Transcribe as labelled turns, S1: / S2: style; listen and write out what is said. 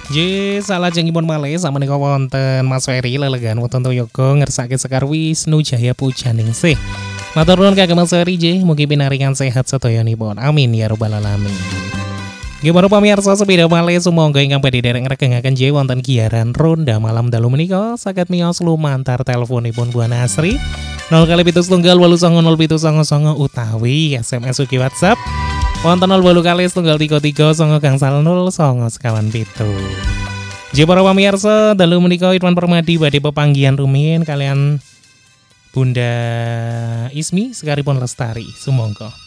S1: Ye, salah jengipun malih sama nika wonten Mas Ferry lelegan wonten Toyogo ngersake Sekar Wisnu Jaya Pujaningsih. Matur nuwun kagem Mas Ferry J, mugi pinaringan sehat sedayanipun. Amin ya rabbal alamin. Gimana pamirsa sepeda malih sumangga ingkang badhe derek ngregengaken J wonten giaran ronda malam dalu menika saged miyos lumantar teleponipun Bu Nasri 0 kali 7 tunggal 8 9 0 7 utawi SMS ugi WhatsApp wonten 0 kali 1 33 songo gangsal 0 songo sekawan pitu. J para pamirsa dalu menika Irwan Permadi badhe pepanggihan rumiyin kalian Bunda Ismi sekaripun lestari sumangga.